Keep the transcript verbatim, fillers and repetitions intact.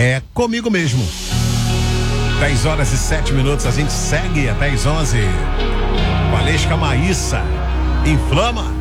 é comigo mesmo. dez horas e sete minutos, a gente segue até as onze. Valesca Maíssa, Inflama.